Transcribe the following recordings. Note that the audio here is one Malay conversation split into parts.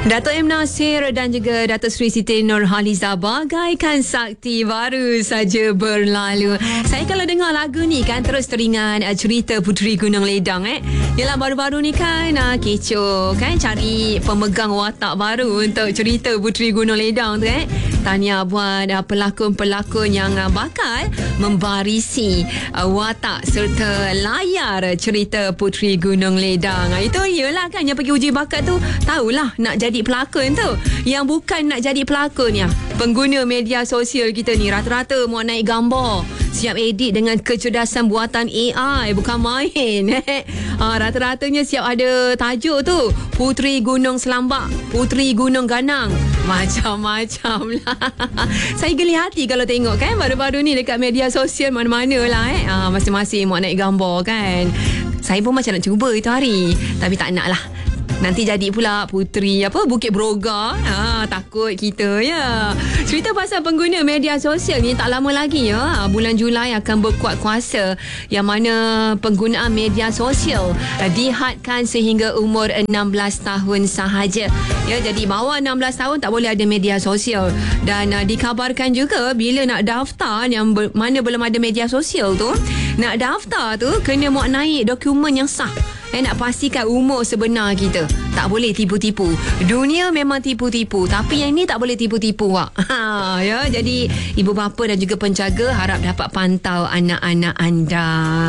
Dato' M. Nasir dan juga Dato' Sri Siti Nurhaliza bagaikan sakti baru saja berlalu. Saya kalau dengar lagu ni kan terus teringat cerita Puteri Gunung Ledang. Yelah baru-baru ni kan kecoh kan cari pemegang watak baru untuk cerita Puteri Gunung Ledang tu Tahniah buat pelakon-pelakon yang bakal membarisi watak serta layar cerita Puteri Gunung Ledang. Itu ialah kan yang pergi uji bakat tu tahulah nak jadi pelakon tu. Yang bukan nak jadi pelakon ya, pengguna media sosial kita ni rata-rata mau naik gambar siap edit dengan kecerdasan buatan AI, bukan main. Rata-ratanya siap ada tajuk tu Puteri Gunung Selambak, Puteri Gunung Ganang, macam-macam lah. Saya geli hati kalau tengok kan baru-baru ni dekat media sosial mana-mana lah masing-masing mau naik gambar kan. Saya pun macam nak cuba itu hari, tapi tak nak lah. Nanti jadi pula Puteri Bukit Broga. Takut kita ya. Cerita pasal pengguna media sosial ni tak lama lagi ya. Bulan Julai akan berkuat kuasa, yang mana penggunaan media sosial dihadkan sehingga umur 16 tahun sahaja. Ya, jadi bawah 16 tahun tak boleh ada media sosial. Dan dikabarkan juga bila nak daftar yang mana belum ada media sosial tu, nak daftar tu kena muat naik dokumen yang sah. Nak pastikan umur sebenar kita. Tak boleh tipu-tipu. Dunia memang tipu-tipu, tapi yang ni tak boleh tipu-tipu wak. Ya, jadi ibu bapa dan juga penjaga harap dapat pantau anak-anak anda.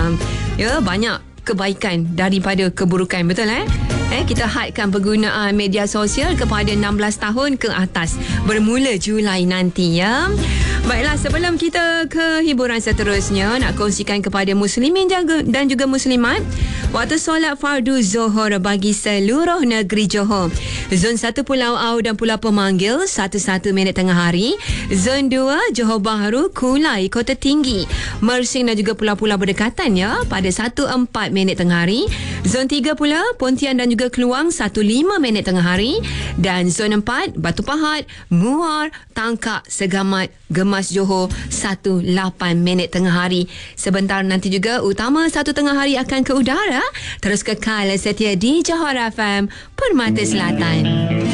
Ya, banyak kebaikan daripada keburukan, betul kita hadkan penggunaan media sosial kepada 16 tahun ke atas bermula Julai nanti ya. Baiklah, sebelum kita ke hiburan seterusnya, nak kongsikan kepada muslimin dan juga muslimat waktu solat fardu Zuhur bagi seluruh negeri Johor. Zon 1 Pulau Au dan Pulau Pemanggil 11 minit tengah hari. Zon 2 Johor Bahru, Kulai, Kota Tinggi, Mersing dan juga pulau-pulau berdekatan ya pada 1.4 minit tengah hari. Zon 3 pula Pontian dan juga Keluang 1.5 minit tengah hari. Dan zon 4 Batu Pahat, Muar, Tangkak, Segamat, Gemas Johor 1.8 minit tengah hari. Sebentar nanti juga utama 1 tengah hari akan ke udara. Terus kekal setia di Johor FM Permata Selatan.